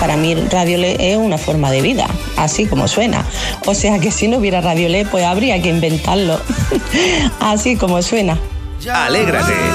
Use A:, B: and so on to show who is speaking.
A: para mí Radiolé es una forma de vida, así como suena. O sea que si no hubiera Radiolé, pues habría que inventarlo, así como suena.
B: Alégrate.